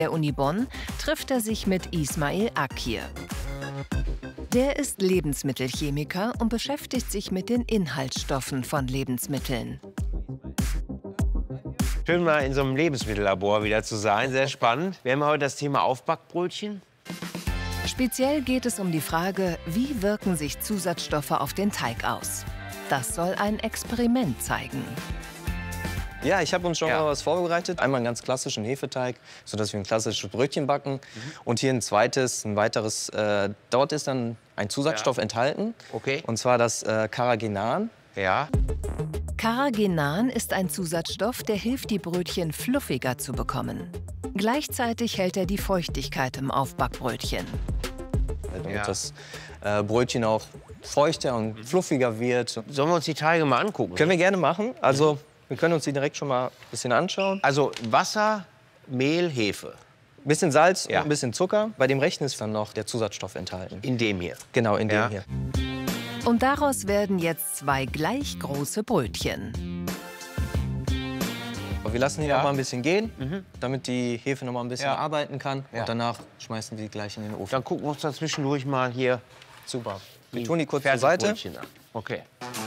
der Uni Bonn trifft er sich mit Ismail Akir. Der ist Lebensmittelchemiker und beschäftigt sich mit den Inhaltsstoffen von Lebensmitteln. Schön, mal in so einem Lebensmittellabor wieder zu sein. Sehr spannend. Wir haben heute das Thema Aufbackbrötchen. Speziell geht es um die Frage, wie wirken sich Zusatzstoffe auf den Teig aus. Das soll ein Experiment zeigen. Ja, ich habe uns schon mal was vorbereitet. Einmal einen ganz klassischen Hefeteig, sodass wir ein klassisches Brötchen backen. Und hier ein weiteres. Dort ist dann ein Zusatzstoff enthalten. Okay. Und zwar das Carrageenan. Ja. Carrageenan ist ein Zusatzstoff, der hilft, die Brötchen fluffiger zu bekommen. Gleichzeitig hält er die Feuchtigkeit im Aufbackbrötchen. Damit das Brötchen auch feuchter und fluffiger wird. Sollen wir uns die Teige mal angucken? Können wir gerne machen. Also wir können uns die direkt schon mal ein bisschen anschauen. Also Wasser, Mehl, Hefe. Ein bisschen Salz und ein bisschen Zucker. Bei dem rechten ist dann noch der Zusatzstoff enthalten. In dem hier? Genau, in dem hier. Und daraus werden jetzt 2 gleich große Brötchen. Wir lassen die noch mal ein bisschen gehen, damit die Hefe noch mal ein bisschen arbeiten kann. Und danach schmeißen wir die gleich in den Ofen. Dann gucken wir uns da zwischendurch mal hier. Super. Wir tun die kurz zur Seite. An. Okay.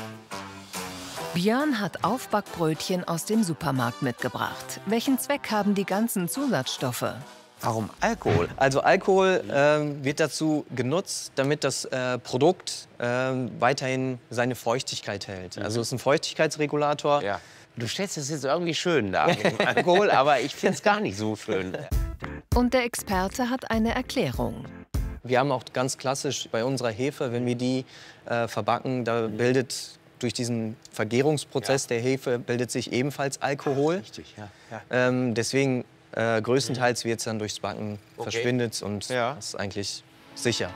Björn hat Aufbackbrötchen aus dem Supermarkt mitgebracht. Welchen Zweck haben die ganzen Zusatzstoffe? Warum Alkohol? Also Alkohol wird dazu genutzt, damit das Produkt weiterhin seine Feuchtigkeit hält. Also es ist ein Feuchtigkeitsregulator. Ja. Du stellst es jetzt irgendwie schön da mit dem Alkohol, aber ich finde es gar nicht so schön. Und der Experte hat eine Erklärung. Wir haben auch ganz klassisch bei unserer Hefe, wenn wir die verbacken, da bildet durch diesen Vergärungsprozess der Hefe bildet sich ebenfalls Alkohol. Richtig, ja. Deswegen größtenteils wird es dann durchs Backen verschwindet und das ist eigentlich sicher.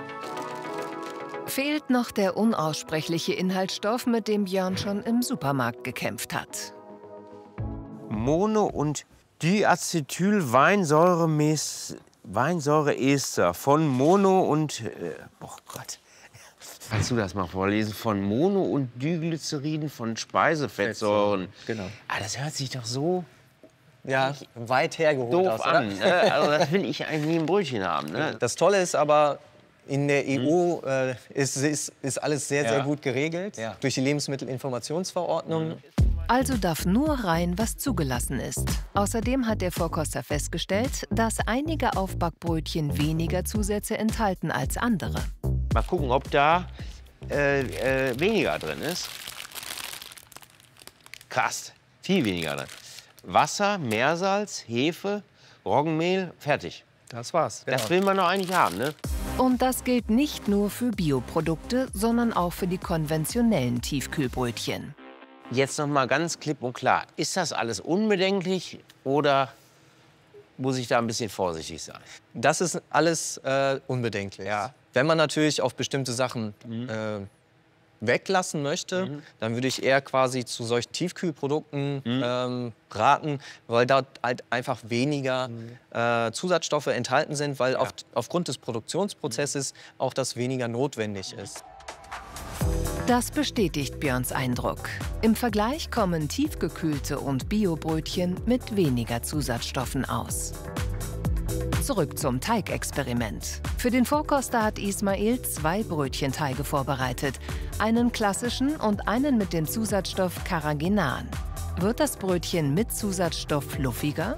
Fehlt noch der unaussprechliche Inhaltsstoff, mit dem Björn schon im Supermarkt gekämpft Mono- und Diacetylweinsäureester von Mono- und... oh Gott. Kannst du das mal vorlesen? Von Mono- und Diglyceriden von Speisefettsäuren. Genau. Ah, das hört sich doch so weit hergeholt doof aus, an. Ne? Also das will ich eigentlich nie im Brötchen haben. Ne? Das Tolle ist aber, in der EU ist alles sehr, sehr gut geregelt durch die Lebensmittelinformationsverordnung. Also darf nur rein, was zugelassen ist. Außerdem hat der Vorkoster festgestellt, dass einige Aufbackbrötchen weniger Zusätze enthalten als andere. Mal gucken, ob da weniger drin ist. Krass, viel weniger drin. Wasser, Meersalz, Hefe, Roggenmehl, fertig. Das war's. Genau. Das will man doch eigentlich haben, ne? Und das gilt nicht nur für Bioprodukte, sondern auch für die konventionellen Tiefkühlbrötchen. Jetzt noch mal ganz klipp und klar. Ist das alles unbedenklich oder muss ich da ein bisschen vorsichtig sein? Das ist alles unbedenklich. Ja. Wenn man natürlich auf bestimmte Sachen weglassen möchte, dann würde ich eher quasi zu solchen Tiefkühlprodukten raten, weil dort halt einfach weniger Zusatzstoffe enthalten sind, weil aufgrund des Produktionsprozesses auch das weniger notwendig ist. Das bestätigt Björns Eindruck. Im Vergleich kommen tiefgekühlte und Biobrötchen mit weniger Zusatzstoffen aus. Zurück zum Teigexperiment. Für den Vorkoster hat Ismail 2 Brötchenteige vorbereitet. Einen klassischen und einen mit dem Zusatzstoff Carrageenan. Wird das Brötchen mit Zusatzstoff fluffiger?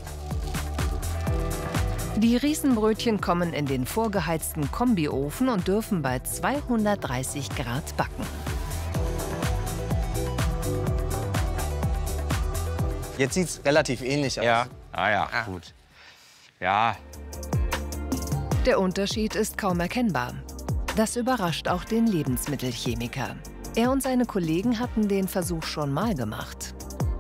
Die Riesenbrötchen kommen in den vorgeheizten Kombiofen und dürfen bei 230 Grad backen. Jetzt sieht es relativ ähnlich aus. Ja, gut. Ja. Der Unterschied ist kaum erkennbar. Das überrascht auch den Lebensmittelchemiker. Er und seine Kollegen hatten den Versuch schon mal gemacht.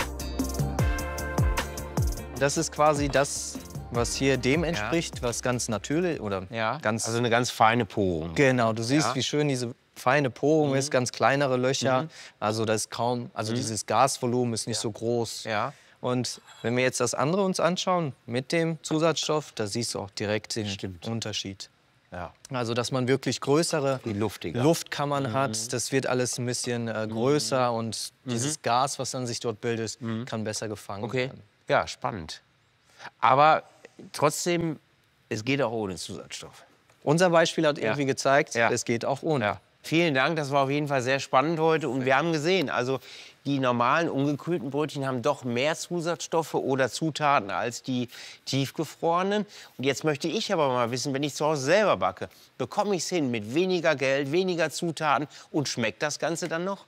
Das ist quasi das, was hier dem entspricht, was ganz natürlich oder ganz... Also eine ganz feine Porung. Genau, du siehst, wie schön diese feine Porung ist, ganz kleinere Löcher. Also das ist kaum, dieses Gasvolumen ist nicht so groß. Ja. Und wenn wir jetzt das andere uns anschauen mit dem Zusatzstoff, da siehst du auch direkt den Unterschied. Ja. Also dass man wirklich größere Luftkammern hat, das wird alles ein bisschen größer und dieses Gas, was dann sich dort bildet, kann besser gefangen werden. Ja, spannend. Aber trotzdem, es geht auch ohne Zusatzstoff. Unser Beispiel hat irgendwie gezeigt, Ja. es geht auch ohne. Ja. Vielen Dank, das war auf jeden Fall sehr spannend heute. Und wir haben gesehen, also die normalen ungekühlten Brötchen haben doch mehr Zusatzstoffe oder Zutaten als die tiefgefrorenen. Und jetzt möchte ich aber mal wissen, wenn ich zu Hause selber backe, bekomme ich es hin mit weniger Geld, weniger Zutaten und schmeckt das Ganze dann noch?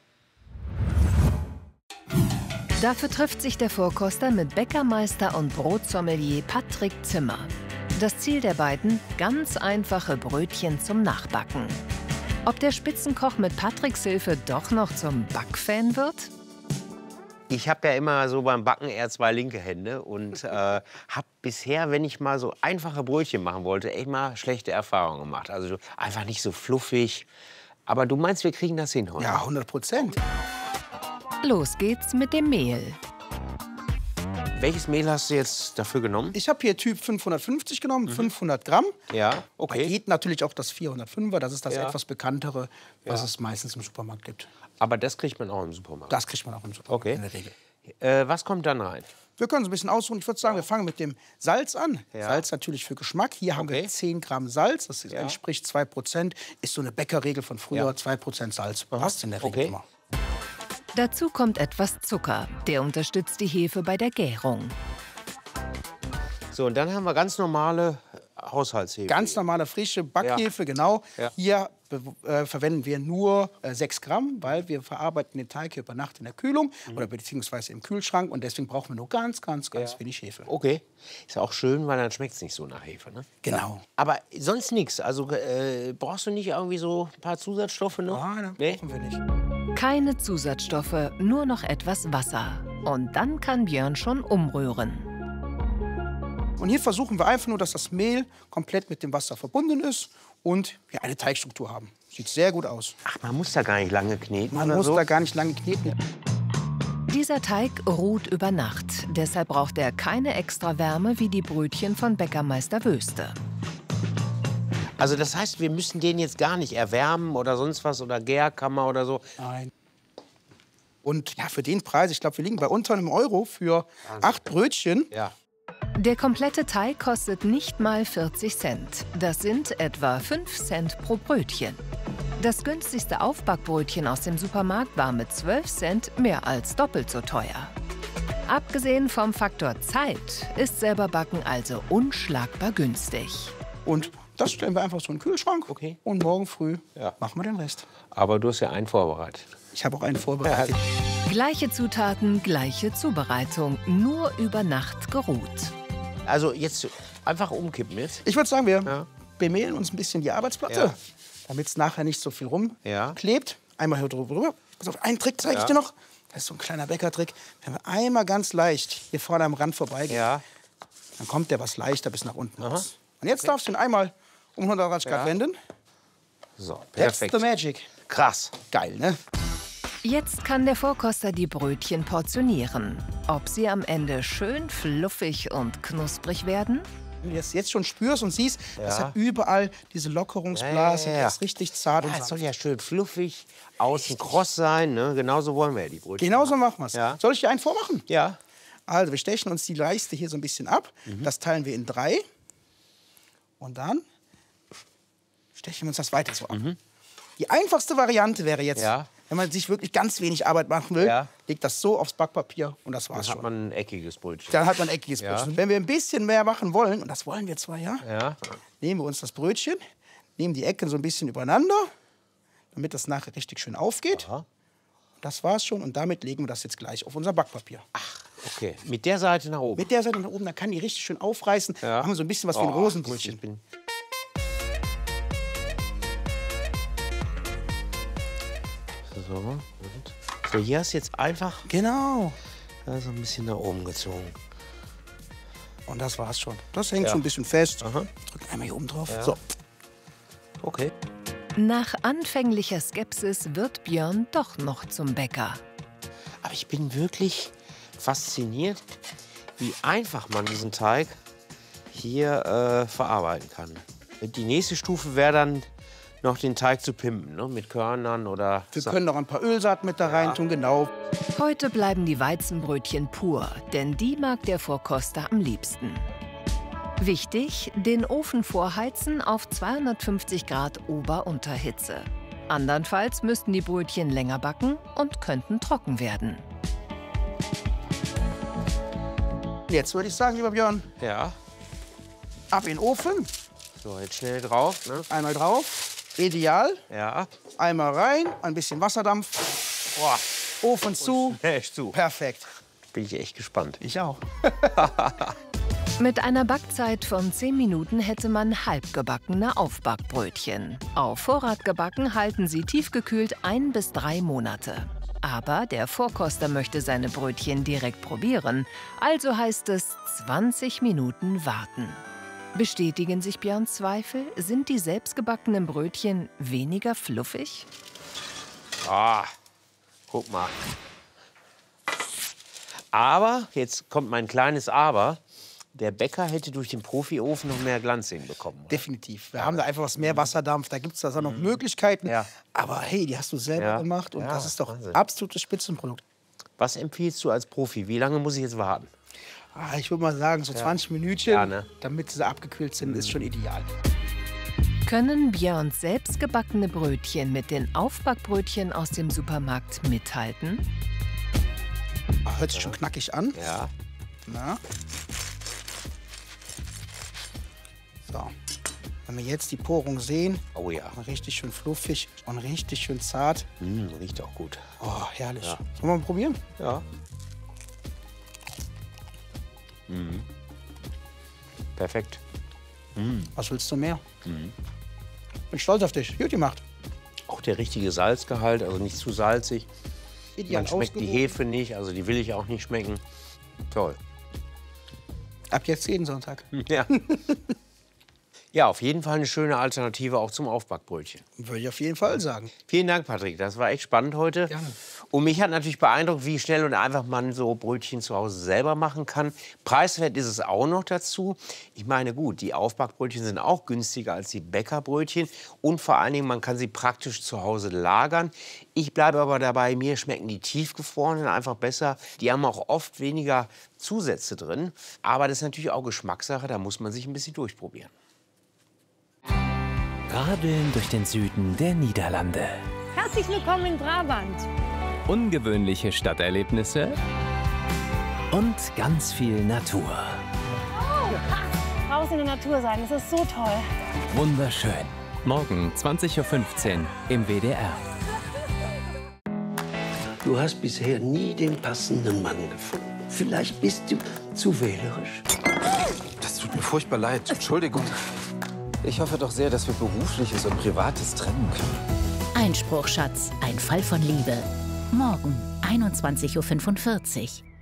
Dafür trifft sich der Vorkoster mit Bäckermeister und Brotsommelier Patrick Zimmer. Das Ziel der beiden: ganz einfache Brötchen zum Nachbacken. Ob der Spitzenkoch mit Patricks Hilfe doch noch zum Backfan wird? Ich habe ja immer so beim Backen eher zwei linke Hände und habe bisher, wenn ich mal so einfache Brötchen machen wollte, echt mal schlechte Erfahrungen gemacht. Also einfach nicht so fluffig. Aber du meinst, wir kriegen das hin heute? Ja, 100%. Los geht's mit dem Mehl. Welches Mehl hast du jetzt dafür genommen? Ich habe hier Typ 550 genommen, 500 Gramm. Ja, Da okay. geht natürlich auch das 405er, das ist das Ja. etwas bekanntere, was es meistens im Supermarkt gibt. Aber das kriegt man auch im Supermarkt. Das kriegt man auch im Supermarkt Okay. in der Regel. Was kommt dann rein? Wir können es ein bisschen ausruhen. Ich würde sagen, wir fangen mit dem Salz an. Ja. Salz natürlich für Geschmack. Hier haben wir Okay. 10 Gramm Salz, das entspricht 2%. Ist so eine Bäckerregel von früher, 2% Salz. Passt in der Regel Okay. immer. Dazu kommt etwas Zucker. Der unterstützt die Hefe bei der Gärung. So, und dann haben wir ganz normale Haushaltshefe. Ganz normale frische Backhefe, genau. Ja. Hier verwenden wir nur 6 Gramm, weil wir verarbeiten den Teig hier über Nacht in der Kühlung oder beziehungsweise im Kühlschrank. Und deswegen brauchen wir nur ganz wenig Hefe. Okay. Ist auch schön, weil dann schmeckt es nicht so nach Hefe, ne? Genau. Aber sonst nichts. Also brauchst du nicht irgendwie so ein paar Zusatzstoffe noch? Nein, Nee? brauchen wir nicht. Keine Zusatzstoffe, nur noch etwas Wasser. Und dann kann Björn schon umrühren. Und hier versuchen wir einfach nur, dass das Mehl komplett mit dem Wasser verbunden ist und wir eine Teigstruktur haben. Sieht sehr gut aus. Ach, man muss da gar nicht lange kneten Man oder muss so? da gar nicht lange kneten. Dieser Teig ruht über Nacht. Deshalb braucht er keine extra Wärme wie die Brötchen von Bäckermeister Wöste. Also das heißt, wir müssen den jetzt gar nicht erwärmen oder sonst was oder Gärkammer oder so. Nein. Und ja, für den Preis, ich glaube, wir liegen bei unter einem Euro für 8 Brötchen. Ja. Der komplette Teig kostet nicht mal 40 Cent. Das sind etwa 5 Cent pro Brötchen. Das günstigste Aufbackbrötchen aus dem Supermarkt war mit 12 Cent mehr als doppelt so teuer. Abgesehen vom Faktor Zeit ist selber Backen also unschlagbar günstig. Und das stellen wir einfach so in den Kühlschrank. Okay. Und morgen früh Ja. machen wir den Rest. Aber du hast ja einen vorbereitet. Ich habe auch einen vorbereitet. Gleiche Zutaten, gleiche Zubereitung, nur über Nacht geruht. Also jetzt einfach umkippen jetzt. Ich würde sagen, wir Ja. bemehlen uns ein bisschen die Arbeitsplatte, Ja. damit es nachher nicht so viel Ja. rumklebt. Einmal hier drüber. Pass auf, einen Trick zeige ich dir noch. Das ist so ein kleiner Bäckertrick. Wenn wir einmal ganz leicht hier vorne am Rand vorbeigehen, Ja. dann kommt der was leichter bis nach unten raus. Und jetzt darfst du ihn einmal um 180 Grad wenden. So, That's perfekt. the magic. Krass. Geil, ne? Jetzt kann der Vorkoster die Brötchen portionieren. Ob sie am Ende schön fluffig und knusprig werden? Wenn du das jetzt schon spürst und siehst, es hat überall diese Lockerungsblasen, Ja. das ist richtig zart und Ja, es soll sanft. ja schön fluffig, außen kross sein. Ne? Genauso wollen wir ja die Brötchen. Genau so machen wir es. Ja. Soll ich dir einen vormachen? Ja. Also, wir stechen uns die Leiste hier so ein bisschen ab. Mhm. Das teilen wir in 3. Und dann stechen wir uns das weiter so ab. Die einfachste Variante wäre jetzt, Mhm. Ja. wenn man sich wirklich ganz wenig Arbeit machen will, Ja. legt das so aufs Backpapier und das war's Dann hat schon. man ein eckiges Brötchen. Dann hat man ein eckiges Ja. Brötchen. Wenn wir ein bisschen mehr machen wollen, und das wollen wir zwar, ja, Ja. nehmen wir uns das Brötchen, nehmen die Ecken so ein bisschen übereinander, damit das nachher richtig schön aufgeht. Aha. Das war's schon und damit legen wir das jetzt gleich auf unser Backpapier. Okay. Mit der Seite nach oben. Mit der Seite nach oben, dann kann die richtig schön aufreißen. Ja. Machen wir so ein bisschen was wie ein Oh, Rosenbrötchen. ich bin- So, und? So, hier hast du jetzt einfach Genau. so ein bisschen nach oben gezogen. Und das war's schon. Das hängt Ja. schon ein bisschen fest. Aha. Drück einmal hier oben drauf. Ja. So. Okay. Nach anfänglicher Skepsis wird Björn doch noch zum Bäcker. Aber ich bin wirklich fasziniert, wie einfach man diesen Teig hier verarbeiten kann. Die nächste Stufe wäre dann noch den Teig zu pimpen, ne? Mit Körnern oder... Wir können noch ein paar Ölsaaten mit da rein tun, genau. Heute bleiben die Weizenbrötchen pur, denn die mag der Vorkoster am liebsten. Wichtig, den Ofen vorheizen auf 250 Grad Ober-Unterhitze. Andernfalls müssten die Brötchen länger backen und könnten trocken werden. Jetzt würde ich sagen, lieber Björn, Ja. ab in den Ofen. So, jetzt schnell drauf. Ne? Einmal drauf. Ideal. Ja. Einmal rein, ein bisschen Wasserdampf. Boah, Ofen zu. schnell zu. Perfekt. Bin ich echt gespannt. Ich auch. Mit einer Backzeit von 10 Minuten hätte man halbgebackene Aufbackbrötchen. Auf Vorrat gebacken halten sie tiefgekühlt 1 bis 3 Monate. Aber der Vorkoster möchte seine Brötchen direkt probieren, also heißt es 20 Minuten warten. Bestätigen sich Björns Zweifel? Sind die selbstgebackenen Brötchen weniger fluffig? Ah, guck mal. Aber, jetzt kommt mein kleines Aber, der Bäcker hätte durch den Profiofen noch mehr Glanz hinbekommen. Definitiv. Wir haben da einfach was mehr Wasserdampf. Da gibt es da noch Möglichkeiten. Ja. Aber hey, die hast du selber gemacht. Und Ja, das ist doch Wahnsinn. absolutes Spitzenprodukt. Was empfiehlst du als Profi? Wie lange muss ich jetzt warten? Ich würde mal sagen, so 20 Minütchen, Ja, ne? damit sie abgekühlt sind, ist schon ideal. Können Björns selbstgebackene Brötchen mit den Aufbackbrötchen aus dem Supermarkt mithalten? Hört sich schon knackig an. Ja. Na? So. Wenn wir jetzt die Porung sehen, Oh ja. richtig schön fluffig und richtig schön zart. Riecht auch gut. Oh, herrlich. Ja. Sollen wir mal probieren? Ja. Perfekt. Was willst du mehr? Bin stolz auf dich. Gut gemacht. Auch der richtige Salzgehalt, also nicht zu salzig. Ideal Man schmeckt die ausgewogen. Hefe nicht, also die will ich auch nicht schmecken. Toll. Ab jetzt jeden Sonntag. Ja. Ja, auf jeden Fall eine schöne Alternative auch zum Aufbackbrötchen. Würde ich auf jeden Fall sagen. Vielen Dank, Patrick. Das war echt spannend heute. Gerne. Und mich hat natürlich beeindruckt, wie schnell und einfach man so Brötchen zu Hause selber machen kann. Preiswert ist es auch noch dazu. Ich meine, gut, die Aufbackbrötchen sind auch günstiger als die Bäckerbrötchen. Und vor allen Dingen, man kann sie praktisch zu Hause lagern. Ich bleibe aber dabei, mir schmecken die tiefgefrorenen einfach besser. Die haben auch oft weniger Zusätze drin. Aber das ist natürlich auch Geschmackssache, da muss man sich ein bisschen durchprobieren. Radeln durch den Süden der Niederlande. Herzlich willkommen in Brabant. Ungewöhnliche Stadterlebnisse und ganz viel Natur. Raus in der Natur sein, das ist so toll. Wunderschön. Morgen 20:15 Uhr im WDR. Du hast bisher nie den passenden Mann gefunden. Vielleicht bist du zu wählerisch. Das tut mir furchtbar leid. Entschuldigung. Ich hoffe doch sehr, dass wir Berufliches und Privates trennen können. Einspruch, Schatz. Ein Fall von Liebe. Morgen, 21:45 Uhr.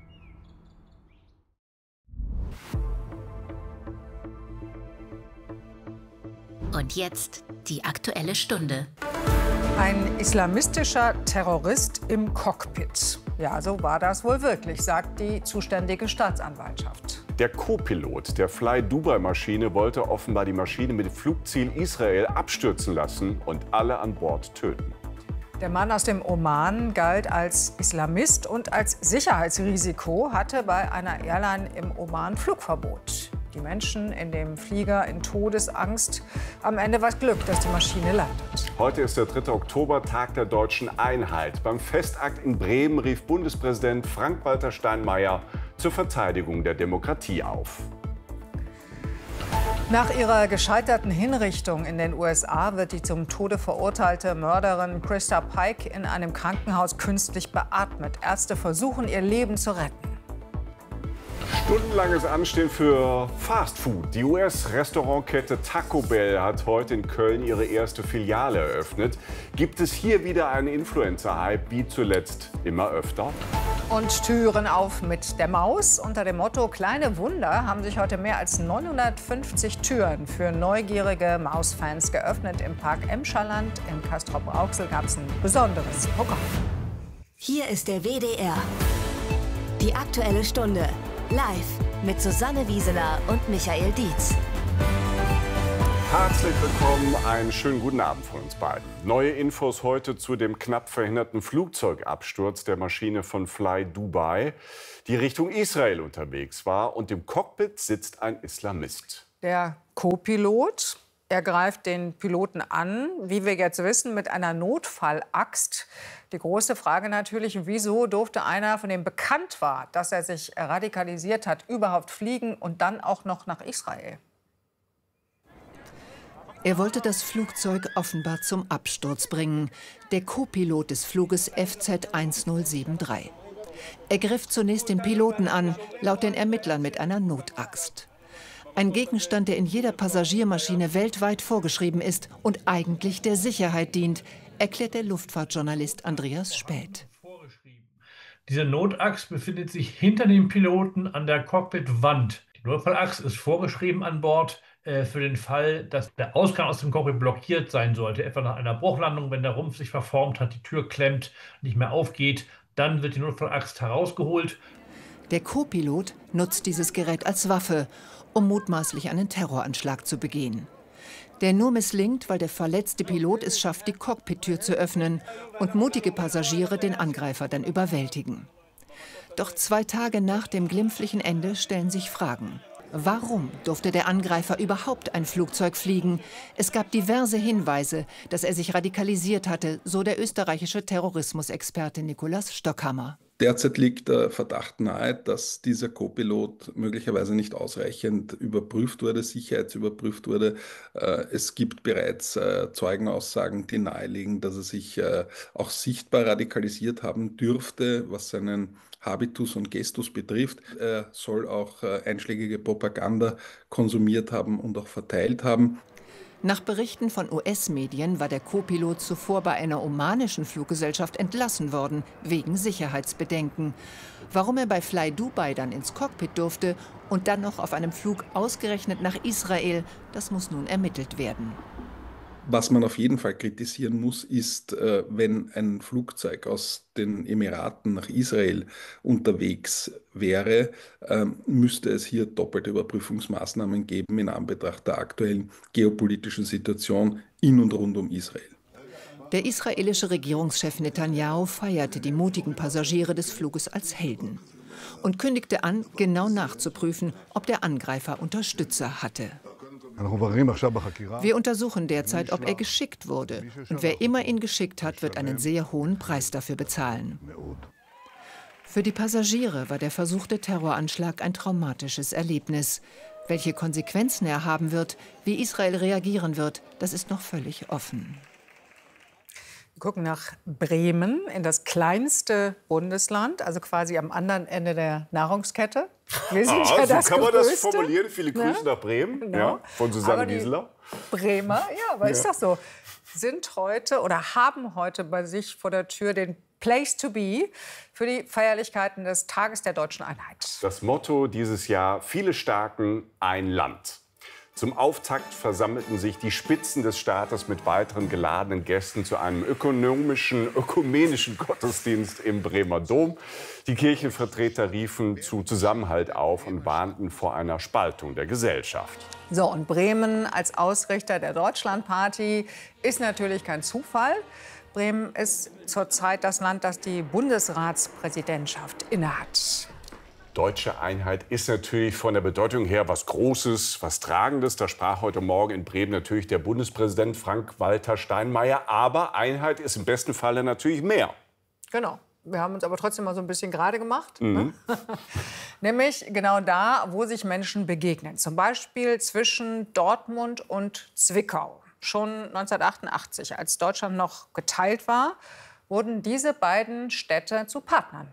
Und jetzt die Aktuelle Stunde. Ein islamistischer Terrorist im Cockpit. Ja, so war das wohl wirklich, sagt die zuständige Staatsanwaltschaft. Der Co-Pilot der Fly-Dubai-Maschine wollte offenbar die Maschine mit Flugziel Israel abstürzen lassen und alle an Bord töten. Der Mann aus dem Oman galt als Islamist und als Sicherheitsrisiko, hatte bei einer Airline im Oman Flugverbot. Die Menschen in dem Flieger in Todesangst. Am Ende war es Glück, dass die Maschine landet. Heute ist der 3. Oktober, Tag der deutschen Einheit. Beim Festakt in Bremen rief Bundespräsident Frank-Walter Steinmeier zur Verteidigung der Demokratie auf. Nach ihrer gescheiterten Hinrichtung in den USA wird die zum Tode verurteilte Mörderin Krista Pike in einem Krankenhaus künstlich beatmet. Ärzte versuchen, ihr Leben zu retten. Stundenlanges Anstehen für Fast Food. Die US-Restaurantkette Taco Bell hat heute in Köln ihre erste Filiale eröffnet. Gibt es hier wieder einen Influencer-Hype, wie zuletzt immer öfter? Und Türen auf mit der Maus. Unter dem Motto Kleine Wunder haben sich heute mehr als 950 Türen für neugierige Mausfans geöffnet. Im Park Emscherland in Castrop-Rauxel gab es ein besonderes Programm. Hier ist der WDR. Die Aktuelle Stunde. Live mit Susanne Wieseler und Michael Dietz. Herzlich willkommen, einen schönen guten Abend von uns beiden. Neue Infos heute zu dem knapp verhinderten Flugzeugabsturz der Maschine von Fly Dubai, die Richtung Israel unterwegs war. Und im Cockpit sitzt ein Islamist. Der Co-Pilot, er greift den Piloten an, wie wir jetzt wissen, mit einer Notfallaxt. Die große Frage natürlich, wieso durfte einer, von dem bekannt war, dass er sich radikalisiert hat, überhaupt fliegen und dann auch noch nach Israel? Er wollte das Flugzeug offenbar zum Absturz bringen, der Co-Pilot des Fluges FZ-1073. Er griff zunächst den Piloten an, laut den Ermittlern mit einer Notaxt. Ein Gegenstand, der in jeder Passagiermaschine weltweit vorgeschrieben ist und eigentlich der Sicherheit dient, erklärt der Luftfahrtjournalist Andreas Späth. Diese Notaxt befindet sich hinter dem Piloten an der Cockpitwand. Die Notfallaxt ist vorgeschrieben an Bord für den Fall, dass der Ausgang aus dem Cockpit blockiert sein sollte. Etwa nach einer Bruchlandung, wenn der Rumpf sich verformt hat, die Tür klemmt, nicht mehr aufgeht, dann wird die Notfallaxt herausgeholt. Der Co-Pilot nutzt dieses Gerät als Waffe, um mutmaßlich einen Terroranschlag zu begehen. Der nur misslingt, weil der verletzte Pilot es schafft, die Cockpittür zu öffnen und mutige Passagiere den Angreifer dann überwältigen. Doch 2 Tage nach dem glimpflichen Ende stellen sich Fragen. Warum durfte der Angreifer überhaupt ein Flugzeug fliegen? Es gab diverse Hinweise, dass er sich radikalisiert hatte, so der österreichische Terrorismusexperte Nikolaus Stockhammer. Derzeit liegt der Verdacht nahe, dass dieser Co-Pilot möglicherweise nicht ausreichend überprüft wurde, sicherheitsüberprüft wurde. Es gibt bereits Zeugenaussagen, die nahelegen, dass er sich auch sichtbar radikalisiert haben dürfte, was seinen Habitus und Gestus betrifft. Er soll auch einschlägige Propaganda konsumiert haben und auch verteilt haben. Nach Berichten von US-Medien war der Co-Pilot zuvor bei einer omanischen Fluggesellschaft entlassen worden, wegen Sicherheitsbedenken. Warum er bei Fly Dubai dann ins Cockpit durfte und dann noch auf einem Flug ausgerechnet nach Israel, das muss nun ermittelt werden. Was man auf jeden Fall kritisieren muss, ist, wenn ein Flugzeug aus den Emiraten nach Israel unterwegs wäre, müsste es hier doppelte Überprüfungsmaßnahmen geben in Anbetracht der aktuellen geopolitischen Situation in und rund um Israel. Der israelische Regierungschef Netanyahu feierte die mutigen Passagiere des Fluges als Helden und kündigte an, genau nachzuprüfen, ob der Angreifer Unterstützer hatte. Wir untersuchen derzeit, ob er geschickt wurde. Und wer immer ihn geschickt hat, wird einen sehr hohen Preis dafür bezahlen. Für die Passagiere war der versuchte Terroranschlag ein traumatisches Erlebnis. Welche Konsequenzen er haben wird, wie Israel reagieren wird, das ist noch völlig offen. Wir gucken nach Bremen, in das kleinste Bundesland, also quasi am anderen Ende der Nahrungskette. Wir sind ja das so kann man Größte. das formulieren. Viele Grüße nach Bremen, Genau. ja, von Susanne Wieseler. Bremer, ja, aber ist doch so, sind heute oder haben heute bei sich vor der Tür den Place to be für die Feierlichkeiten des Tages der Deutschen Einheit. Das Motto dieses Jahr: Viele Staaten, ein Land. Zum Auftakt versammelten sich die Spitzen des Staates mit weiteren geladenen Gästen zu einem ökumenischen Gottesdienst im Bremer Dom. Die Kirchenvertreter riefen zu Zusammenhalt auf und warnten vor einer Spaltung der Gesellschaft. So, und Bremen als Ausrichter der Deutschlandparty ist natürlich kein Zufall. Bremen ist zurzeit das Land, das die Bundesratspräsidentschaft innehat. Deutsche Einheit ist natürlich von der Bedeutung her was Großes, was Tragendes. Da sprach heute Morgen in Bremen natürlich der Bundespräsident Frank-Walter Steinmeier. Aber Einheit ist im besten Falle natürlich mehr. Genau. Wir haben uns aber trotzdem mal so ein bisschen gerade gemacht. Ne? Nämlich genau da, wo sich Menschen begegnen. Zum Beispiel zwischen Dortmund und Zwickau. Schon 1988, als Deutschland noch geteilt war, wurden diese beiden Städte zu Partnern.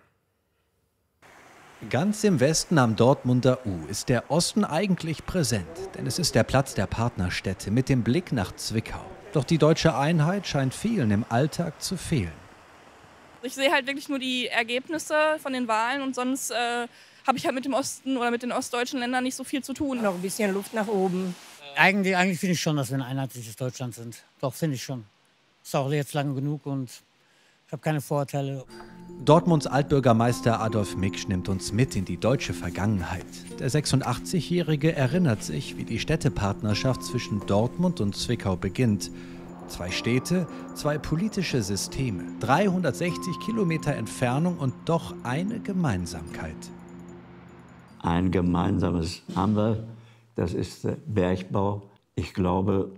Ganz im Westen am Dortmunder U ist der Osten eigentlich präsent, denn es ist der Platz der Partnerstädte mit dem Blick nach Zwickau. Doch die deutsche Einheit scheint vielen im Alltag zu fehlen. Ich sehe halt wirklich nur die Ergebnisse von den Wahlen und sonst habe ich halt mit dem Osten oder mit den ostdeutschen Ländern nicht so viel zu tun. Noch ein bisschen Luft nach oben. Eigentlich finde ich schon, dass wir ein einheitliches Deutschland sind. Doch, finde ich schon. Ist auch jetzt lange genug und ich habe keine Vorurteile. Dortmunds Altbürgermeister Adolf Miksch nimmt uns mit in die deutsche Vergangenheit. Der 86-Jährige erinnert sich, wie die Städtepartnerschaft zwischen Dortmund und Zwickau beginnt. 2 Städte, 2 politische Systeme, 360 Kilometer Entfernung und doch eine Gemeinsamkeit. Ein gemeinsames haben wir, das ist der Bergbau. Ich glaube,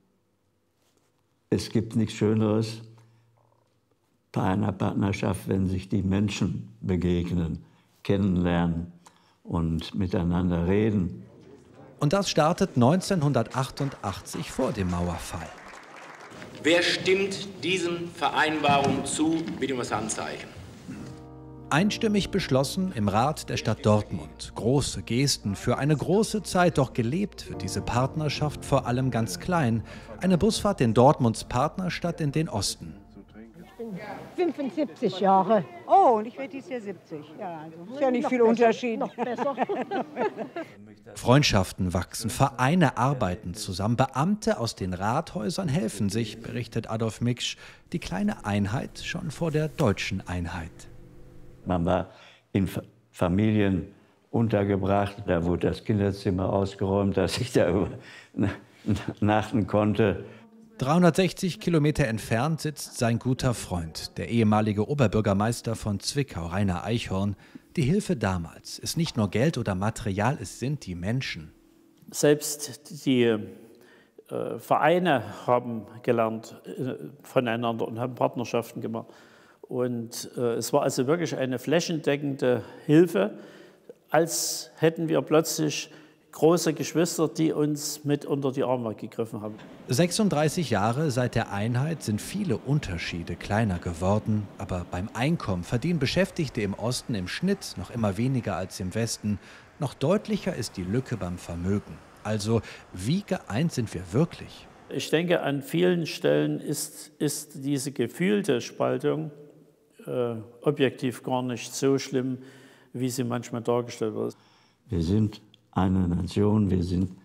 es gibt nichts Schöneres bei einer Partnerschaft, wenn sich die Menschen begegnen, kennenlernen und miteinander reden. Und das startet 1988 vor dem Mauerfall. Wer stimmt diesen Vereinbarungen zu? Bitte um das Handzeichen. Einstimmig beschlossen im Rat der Stadt Dortmund. Große Gesten für eine große Zeit, doch gelebt wird diese Partnerschaft vor allem ganz klein. Eine Busfahrt in Dortmunds Partnerstadt in den Osten. Ich bin 75 Jahre. Oh, und ich werde dieses Jahr 70. Ja, also ist ja nicht viel Unterschied. Noch besser. Freundschaften wachsen, Vereine arbeiten zusammen, Beamte aus den Rathäusern helfen sich, berichtet Adolf Miksch. Die kleine Einheit schon vor der deutschen Einheit. Man war in Familien untergebracht, da wurde das Kinderzimmer ausgeräumt, dass ich da übernachten konnte. 360 Kilometer entfernt sitzt sein guter Freund, der ehemalige Oberbürgermeister von Zwickau, Rainer Eichhorn. Die Hilfe damals ist nicht nur Geld oder Material, es sind die Menschen. Selbst die Vereine haben gelernt voneinander und haben Partnerschaften gemacht. Und es war also wirklich eine flächendeckende Hilfe, als hätten wir plötzlich große Geschwister, die uns mit unter die Arme gegriffen haben. 36 Jahre seit der Einheit sind viele Unterschiede kleiner geworden. Aber beim Einkommen verdienen Beschäftigte im Osten im Schnitt noch immer weniger als im Westen. Noch deutlicher ist die Lücke beim Vermögen. Also, wie geeint sind wir wirklich? Ich denke, an vielen Stellen ist diese gefühlte Spaltung objektiv gar nicht so schlimm, wie sie manchmal dargestellt wird. Wir sind eine Nation, wir sind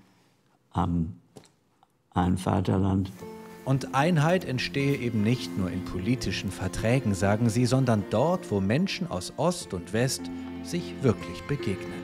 ein Vaterland. Und Einheit entstehe eben nicht nur in politischen Verträgen, sagen sie, sondern dort, wo Menschen aus Ost und West sich wirklich begegnen.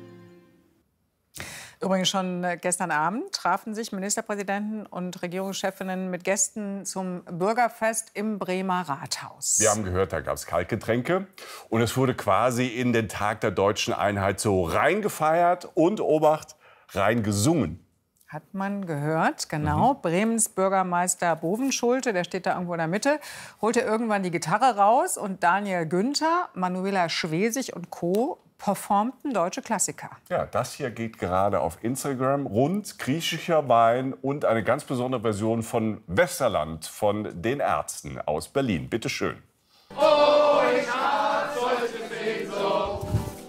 Übrigens schon gestern Abend trafen sich Ministerpräsidenten und Regierungschefinnen mit Gästen zum Bürgerfest im Bremer Rathaus. Wir haben gehört, da gab es Kaltgetränke. Und es wurde quasi in den Tag der deutschen Einheit so reingefeiert und, Obacht, reingesungen. Hat man gehört, genau. Bremens Bürgermeister Bovenschulte, der steht da irgendwo in der Mitte, holte irgendwann die Gitarre raus und Daniel Günther, Manuela Schwesig und Co. performten deutsche Klassiker. Ja, das hier geht gerade auf Instagram rund. Griechischer Wein und eine ganz besondere Version von Westerland von den Ärzten aus Berlin. Bitte schön. Oh, ich hab solche Sehnsucht.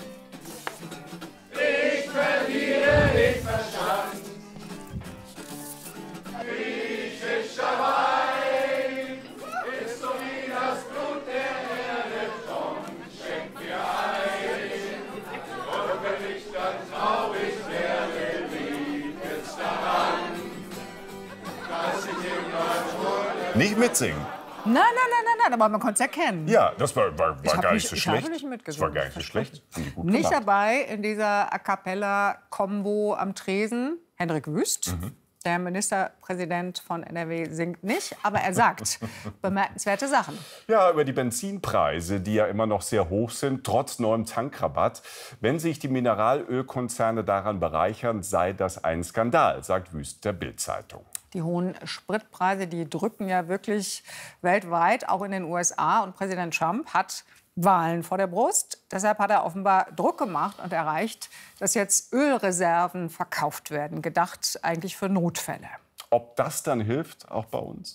Ich verliere den Verstand. Griechischer Wein ist so wie das Blut der Erde. Komm, schenk mir ein. Und wenn ich dann traurig werde, liegt es daran, dass ich immer wurde. Nicht mitsingen. Nein, aber man konnte es erkennen. Ja, das war gar nicht so Ich schlecht. habe nicht mitgesungen. Das war gar nicht so schlecht. Haben die gut Nicht gemacht. dabei in dieser A Cappella-Kombo am Tresen Henrik Wüst. Der Ministerpräsident von NRW singt nicht, aber er sagt bemerkenswerte Sachen. Ja, über die Benzinpreise, die ja immer noch sehr hoch sind, trotz neuem Tankrabatt. Wenn sich die Mineralölkonzerne daran bereichern, sei das ein Skandal, sagt Wüst der Bild-Zeitung. Die hohen Spritpreise, die drücken ja wirklich weltweit, auch in den USA. Und Präsident Trump hat Wahlen vor der Brust. Deshalb hat er offenbar Druck gemacht und erreicht, dass jetzt Ölreserven verkauft werden, gedacht eigentlich für Notfälle. Ob das dann hilft, auch bei uns?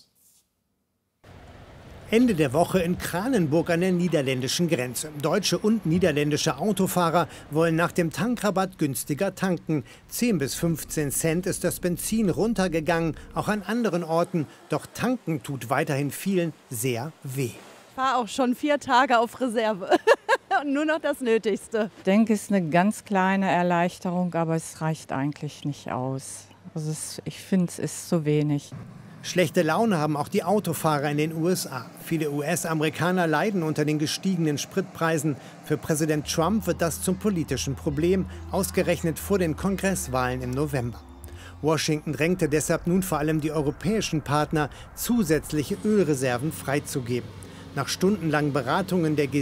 Ende der Woche in Kranenburg an der niederländischen Grenze. Deutsche und niederländische Autofahrer wollen nach dem Tankrabatt günstiger tanken. 10 bis 15 Cent ist das Benzin runtergegangen, auch an anderen Orten. Doch tanken tut weiterhin vielen sehr weh. Ich fahre auch schon 4 Tage auf Reserve und nur noch das Nötigste. Ich denke, es ist eine ganz kleine Erleichterung, aber es reicht eigentlich nicht aus. Also ich finde, es ist zu wenig. Schlechte Laune haben auch die Autofahrer in den USA. Viele US-Amerikaner leiden unter den gestiegenen Spritpreisen. Für Präsident Trump wird das zum politischen Problem, ausgerechnet vor den Kongresswahlen im November. Washington drängte deshalb nun vor allem die europäischen Partner, zusätzliche Ölreserven freizugeben. Nach stundenlangen Beratungen der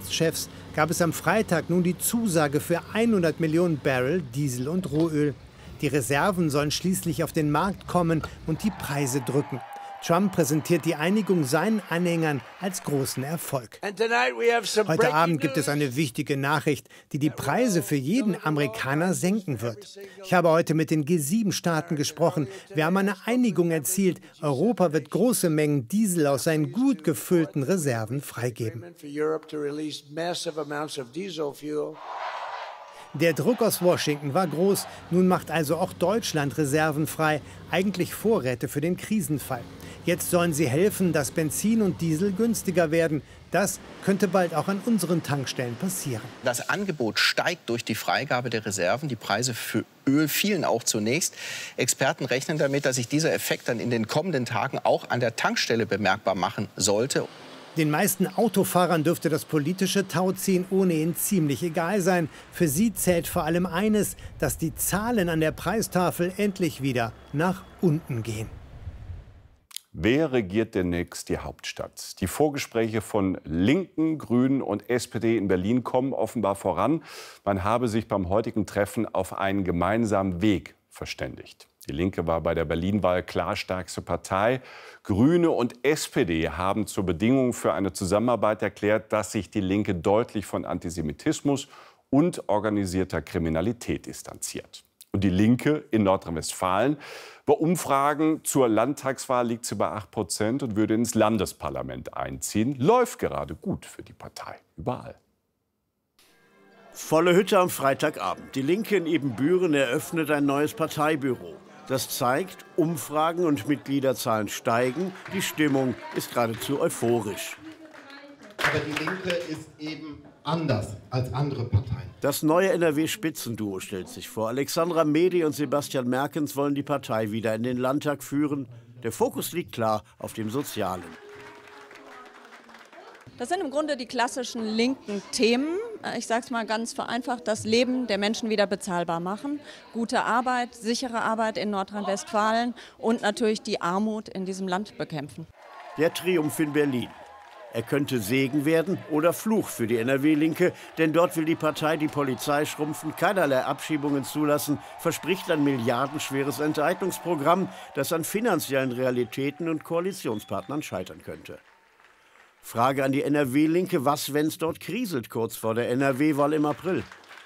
G7-Staatschefs gab es am Freitag nun die Zusage für 100 Millionen Barrel Diesel und Rohöl. Die Reserven sollen schließlich auf den Markt kommen und die Preise drücken. Trump präsentiert die Einigung seinen Anhängern als großen Erfolg. Heute Abend gibt es eine wichtige Nachricht, die die Preise für jeden Amerikaner senken wird. Ich habe heute mit den G7-Staaten gesprochen. Wir haben eine Einigung erzielt. Europa wird große Mengen Diesel aus seinen gut gefüllten Reserven freigeben. Der Druck aus Washington war groß. Nun macht also auch Deutschland Reserven frei, eigentlich Vorräte für den Krisenfall. Jetzt sollen sie helfen, dass Benzin und Diesel günstiger werden. Das könnte bald auch an unseren Tankstellen passieren. Das Angebot steigt durch die Freigabe der Reserven. Die Preise für Öl fielen auch zunächst. Experten rechnen damit, dass sich dieser Effekt dann in den kommenden Tagen auch an der Tankstelle bemerkbar machen sollte. Den meisten Autofahrern dürfte das politische Tauziehen ohnehin ziemlich egal sein. Für sie zählt vor allem eines, dass die Zahlen an der Preistafel endlich wieder nach unten gehen. Wer regiert demnächst die Hauptstadt? Die Vorgespräche von Linken, Grünen und SPD in Berlin kommen offenbar voran. Man habe sich beim heutigen Treffen auf einen gemeinsamen Weg verständigt. Die Linke war bei der Berlin-Wahl klar stärkste Partei. Grüne und SPD haben zur Bedingung für eine Zusammenarbeit erklärt, dass sich die Linke deutlich von Antisemitismus und organisierter Kriminalität distanziert. Und die Linke in Nordrhein-Westfalen, bei Umfragen zur Landtagswahl liegt sie bei 8% und würde ins Landesparlament einziehen. Läuft gerade gut für die Partei, überall. Volle Hütte am Freitagabend. Die Linke in Ibbenbüren eröffnet ein neues Parteibüro. Das zeigt, Umfragen und Mitgliederzahlen steigen. Die Stimmung ist geradezu euphorisch. Aber die Linke ist eben anders als andere Parteien. Das neue NRW-Spitzenduo stellt sich vor. Alexandra Mehdi und Sebastian Merkens wollen die Partei wieder in den Landtag führen. Der Fokus liegt klar auf dem Sozialen. Das sind im Grunde die klassischen linken Themen. Ich sage es mal ganz vereinfacht, das Leben der Menschen wieder bezahlbar machen. Gute Arbeit, sichere Arbeit in Nordrhein-Westfalen und natürlich die Armut in diesem Land bekämpfen. Der Triumph in Berlin. Er könnte Segen werden oder Fluch für die NRW-Linke, denn dort will die Partei die Polizei schrumpfen, keinerlei Abschiebungen zulassen, verspricht ein milliardenschweres Enteignungsprogramm, das an finanziellen Realitäten und Koalitionspartnern scheitern könnte. Frage an die NRW-Linke, was, wenn es dort kriselt, kurz vor der NRW-Wahl im April?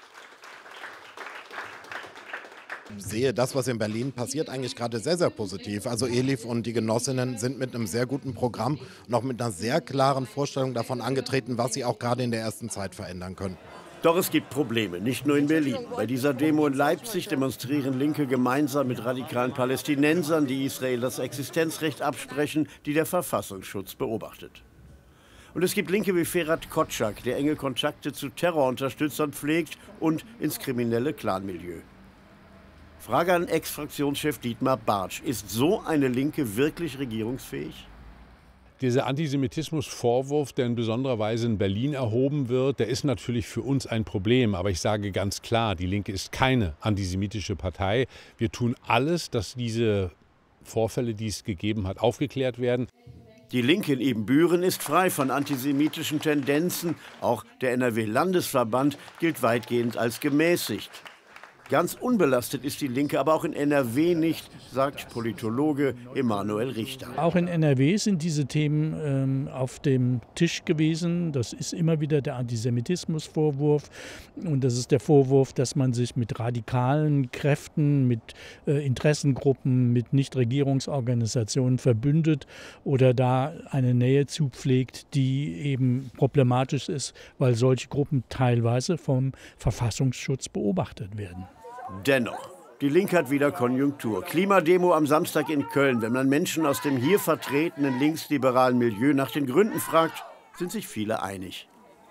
Ich sehe das, was in Berlin passiert, eigentlich gerade sehr, sehr positiv. Also Elif und die Genossinnen sind mit einem sehr guten Programm und auch mit einer sehr klaren Vorstellung davon angetreten, was sie auch gerade in der ersten Zeit verändern können. Doch es gibt Probleme, nicht nur in Berlin. Bei dieser Demo in Leipzig demonstrieren Linke gemeinsam mit radikalen Palästinensern, die Israel das Existenzrecht absprechen, die der Verfassungsschutz beobachtet. Und es gibt Linke wie Ferhat Kotschak, der enge Kontakte zu Terrorunterstützern pflegt und ins kriminelle Clanmilieu. Frage an Ex-Fraktionschef Dietmar Bartsch. Ist so eine Linke wirklich regierungsfähig? Dieser Antisemitismusvorwurf, der in besonderer Weise in Berlin erhoben wird, der ist natürlich für uns ein Problem. Aber ich sage ganz klar, die Linke ist keine antisemitische Partei. Wir tun alles, dass diese Vorfälle, die es gegeben hat, aufgeklärt werden. Die Linke in Ibbenbüren ist frei von antisemitischen Tendenzen. Auch der NRW-Landesverband gilt weitgehend als gemäßigt. Ganz unbelastet ist die Linke aber auch in NRW nicht, sagt Politologe Emanuel Richter. Auch in NRW sind diese Themen auf dem Tisch gewesen. Das ist immer wieder der Antisemitismusvorwurf. Und das ist der Vorwurf, dass man sich mit radikalen Kräften, mit Interessengruppen, mit Nichtregierungsorganisationen verbündet oder da eine Nähe zupflegt, die eben problematisch ist, weil solche Gruppen teilweise vom Verfassungsschutz beobachtet werden. Dennoch, die Linke hat wieder Konjunktur. Klimademo am Samstag in Köln. Wenn man Menschen aus dem hier vertretenen linksliberalen Milieu nach den Gründen fragt, sind sich viele einig.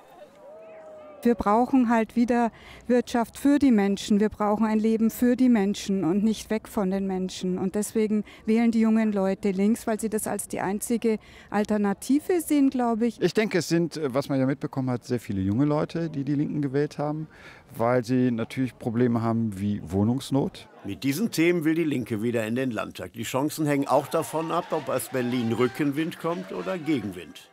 Wir brauchen halt wieder Wirtschaft für die Menschen. Wir brauchen ein Leben für die Menschen und nicht weg von den Menschen. Und deswegen wählen die jungen Leute links, weil sie das als die einzige Alternative sehen, glaube ich. Ich denke, es sind, was man ja mitbekommen hat, sehr viele junge Leute, die die Linken gewählt haben, weil sie natürlich Probleme haben wie Wohnungsnot. Mit diesen Themen will die Linke wieder in den Landtag. Die Chancen hängen auch davon ab, ob aus Berlin Rückenwind kommt oder Gegenwind.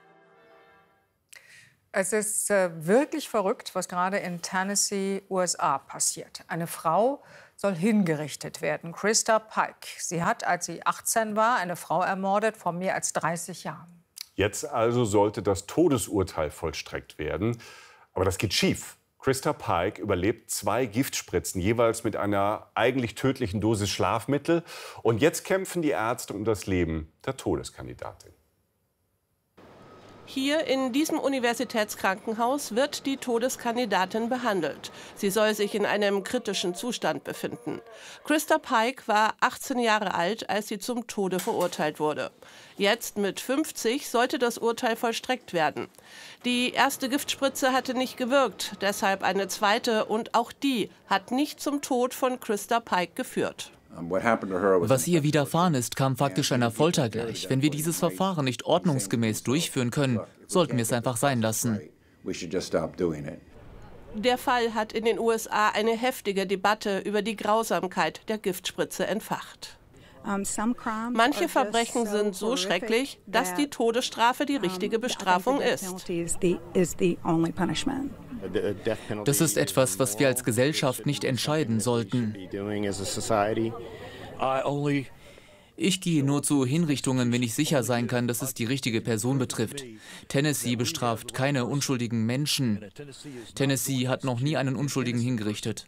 Es ist wirklich verrückt, was gerade in Tennessee, USA passiert. Eine Frau soll hingerichtet werden. Christa Pike. Sie hat, als sie 18 war, eine Frau ermordet vor mehr als 30 Jahren. Jetzt also sollte das Todesurteil vollstreckt werden. Aber das geht schief. Christa Pike überlebt 2 Giftspritzen, jeweils mit einer eigentlich tödlichen Dosis Schlafmittel. Und jetzt kämpfen die Ärzte um das Leben der Todeskandidatin. Hier in diesem Universitätskrankenhaus wird die Todeskandidatin behandelt. Sie soll sich in einem kritischen Zustand befinden. Christa Pike war 18 Jahre alt, als sie zum Tode verurteilt wurde. Jetzt mit 50 sollte das Urteil vollstreckt werden. Die erste Giftspritze hatte nicht gewirkt, deshalb eine zweite, und auch die hat nicht zum Tod von Christa Pike geführt. Was ihr widerfahren ist, kam faktisch einer Folter gleich. Wenn wir dieses Verfahren nicht ordnungsgemäß durchführen können, sollten wir es einfach sein lassen. Der Fall hat in den USA eine heftige Debatte über die Grausamkeit der Giftspritze entfacht. Manche Verbrechen sind so schrecklich, dass die Todesstrafe die richtige Bestrafung ist. Das ist etwas, was wir als Gesellschaft nicht entscheiden sollten. Ich gehe nur zu Hinrichtungen, wenn ich sicher sein kann, dass es die richtige Person betrifft. Tennessee bestraft keine unschuldigen Menschen. Tennessee hat noch nie einen Unschuldigen hingerichtet.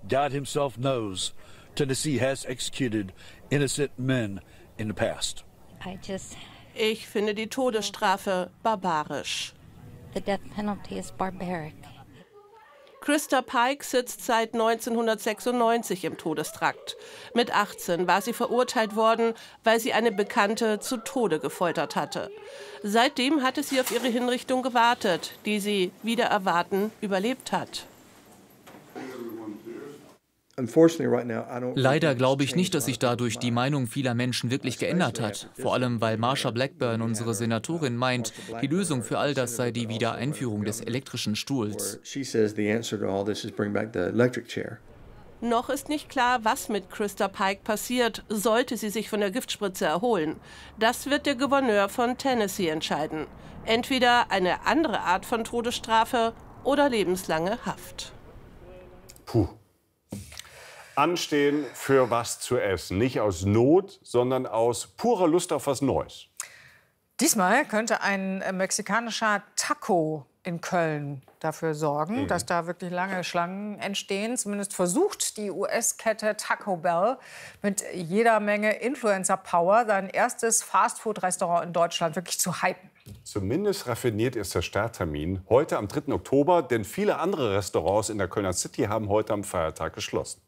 Tennessee has executed innocent men in the past. Ich finde die Todesstrafe barbarisch. The death penalty is barbaric. Christa Pike sitzt seit 1996 im Todestrakt. Mit 18 war sie verurteilt worden, weil sie eine Bekannte zu Tode gefoltert hatte. Seitdem hatte sie auf ihre Hinrichtung gewartet, die sie, wider Erwarten, überlebt hat. Leider glaube ich nicht, dass sich dadurch die Meinung vieler Menschen wirklich geändert hat. Vor allem, weil Marsha Blackburn, unsere Senatorin, meint, die Lösung für all das sei die Wiedereinführung des elektrischen Stuhls. Noch ist nicht klar, was mit Christa Pike passiert, sollte sie sich von der Giftspritze erholen. Das wird der Gouverneur von Tennessee entscheiden. Entweder eine andere Art von Todesstrafe oder lebenslange Haft. Puh. Anstehen für was zu essen. Nicht aus Not, sondern aus purer Lust auf was Neues. Diesmal könnte ein mexikanischer Taco in Köln dafür sorgen, dass da wirklich lange Schlangen entstehen. Zumindest versucht die US-Kette Taco Bell mit jeder Menge Influencer-Power sein erstes Fastfood-Restaurant in Deutschland wirklich zu hypen. Zumindest raffiniert ist der Starttermin heute am 3. Oktober, denn viele andere Restaurants in der Kölner City haben heute am Feiertag geschlossen.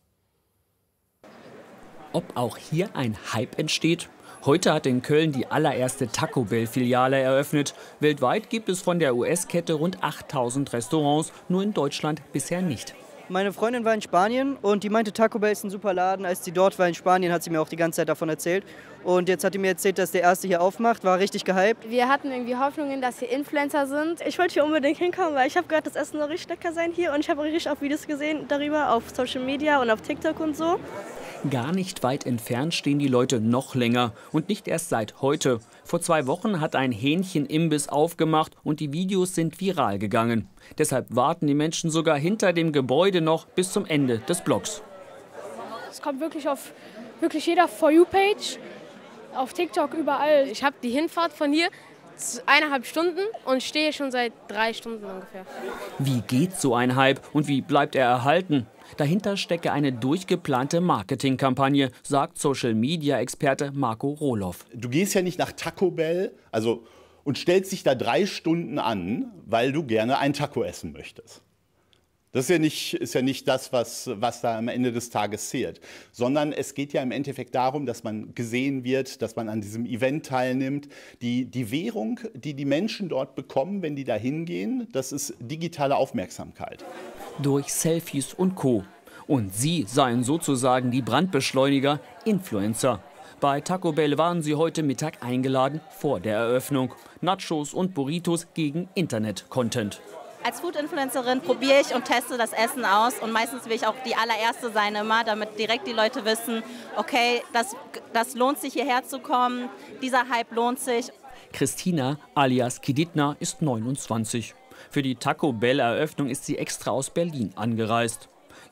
Ob auch hier ein Hype entsteht? Heute hat in Köln die allererste Taco Bell-Filiale eröffnet. Weltweit gibt es von der US-Kette rund 8000 Restaurants, nur in Deutschland bisher nicht. Meine Freundin war in Spanien und die meinte, Taco Bell ist ein super Laden. Als sie dort war in Spanien, hat sie mir auch die ganze Zeit davon erzählt. Und jetzt hat sie mir erzählt, dass der erste hier aufmacht, war richtig gehypt. Wir hatten irgendwie Hoffnungen, dass hier Influencer sind. Ich wollte hier unbedingt hinkommen, weil ich habe gehört, das Essen soll richtig lecker sein hier. Und ich habe richtig auch Videos gesehen darüber auf Social Media und auf TikTok und so. Gar nicht weit entfernt stehen die Leute noch länger und nicht erst seit heute. Vor 2 Wochen hat ein Hähnchenimbiss aufgemacht und die Videos sind viral gegangen. Deshalb warten die Menschen sogar hinter dem Gebäude noch bis zum Ende des Blogs. Es kommt wirklich auf jeder For You-Page, auf TikTok, überall. Ich habe die Hinfahrt von hier 1,5 Stunden und stehe schon seit 3 Stunden ungefähr. Wie geht so ein Hype und wie bleibt er erhalten? Dahinter stecke eine durchgeplante Marketingkampagne, sagt Social-Media-Experte Marco Rohloff. Du gehst ja nicht nach Taco Bell und stellst dich da 3 Stunden an, weil du gerne ein Taco essen möchtest. Das ist ja nicht das, was da am Ende des Tages zählt. Sondern es geht ja im Endeffekt darum, dass man gesehen wird, dass man an diesem Event teilnimmt. Die Währung, die die Menschen dort bekommen, wenn die da hingehen, das ist digitale Aufmerksamkeit. Durch Selfies und Co. Und sie seien sozusagen die Brandbeschleuniger, Influencer. Bei Taco Bell waren sie heute Mittag eingeladen vor der Eröffnung. Nachos und Burritos gegen Internet-Content. Als Food-Influencerin probiere ich und teste das Essen aus und meistens will ich auch die allererste sein immer, damit direkt die Leute wissen, okay, das lohnt sich hierher zu kommen, dieser Hype lohnt sich. Christina alias Kiditna ist 29. Für die Taco Bell-Eröffnung ist sie extra aus Berlin angereist.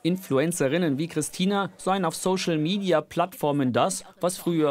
Influencerinnen wie Christina seien auf Social-Media-Plattformen das, was früher